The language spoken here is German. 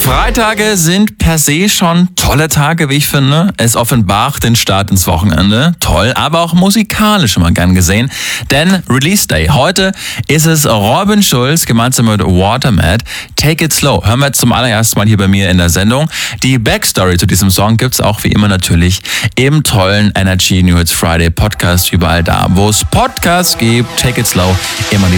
Freitage sind per se schon tolle Tage, wie ich finde. Es offenbart den Start ins Wochenende. Toll, aber auch musikalisch immer gern gesehen. Denn Release Day. Heute ist es Robin Schulz gemeinsam mit Watermat. Take It Slow. Hören wir zum allerersten Mal hier bei mir in der Sendung. Die Backstory zu diesem Song gibt's auch wie immer natürlich im tollen Energy New Hits Friday Podcast. Überall da, wo es Podcasts gibt. Take It Slow. Immer die